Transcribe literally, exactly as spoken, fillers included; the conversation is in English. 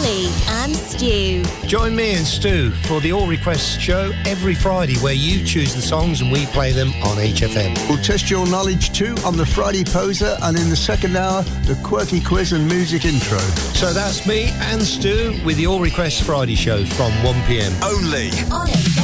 Ollie and Stu. Join me and Stu for the All Requests show every Friday, where you choose the songs and we play them on H F M. We'll test your knowledge too on the Friday Poser, and in the second hour, the Quirky Quiz and Music Intro. So that's me and Stu with the All Requests Friday show from one p m. Only on H F M.